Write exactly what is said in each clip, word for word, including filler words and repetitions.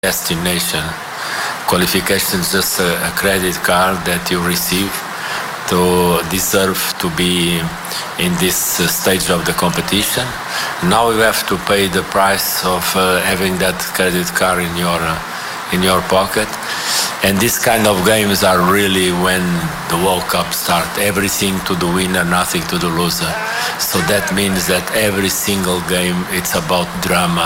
destination. Qualification is just a, a credit card that you receive to deserve to be in this uh, stage of the competition. Now you have to pay the price of uh, having that credit card in your uh, in your pocket. And these kind of games are really when the World Cup starts. Everything to the winner, nothing to the loser. So that means that every single game, it's about drama.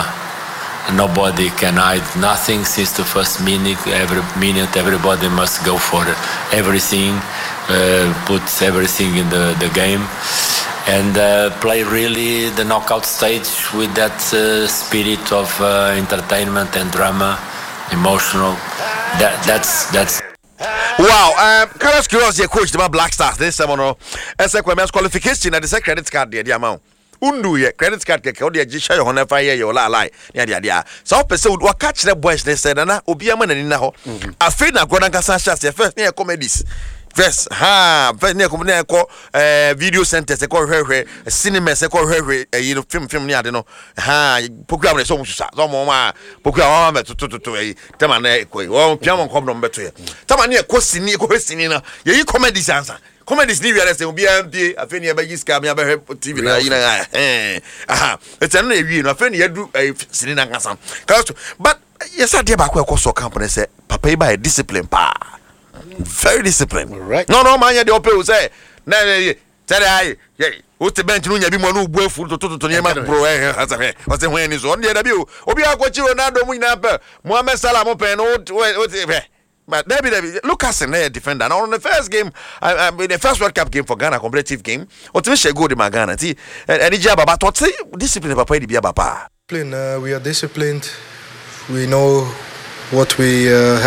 Nobody can hide nothing since the first minute. Every minute, everybody must go for everything, uh, put everything in the, the game, and uh, play really the knockout stage with that uh, spirit of uh, entertainment and drama, emotional. That that's that's. Wow, um, Carlos Quiroz, your coach, the Black Stars. This is one as a qualification and the credit card, the amount. Undu ye credit card ke odi agi share hon fa ye yo la lai ne dia dia so pese wo catch the boys they said na obi ama nani na ho afi na godan kasa share first ne comedies first ha first ne comedy ko eh video center se ko hwehwe cinema se ko hwehwe eh you know film film ne ade no ha program ne so mususa so mo ma program ma to to to eh tema na ko wo piamo kom no mbeto ye tema ne ko sini ko sini na ye yi comedies answer comedies ni wiare se obi ampe afeni eba yiska me aba T V na yina eh aha etanu na ewie no afeni yadu sini na nkasa but yes ade ba ko so company say papa e ba discipline pa very disciplined right no no man ya de ope say na tell ai ye o te bench no nya bi mo no bu afu to to to ne ma bro eh asa he o se hwen ni so on de da bi o obi akwachi Ronaldo mu nyina pe Mohamed Salah mo pe no o te but Debbie, Debbie, Lucas and their defender. Now on the first game, I, I mean the first World Cup game for Ghana, competitive game. Or to wish go to my Ghana. See, and the job about what say discipline. Papa, the papa. Discipline. Uh, we are disciplined. We know what we uh, have.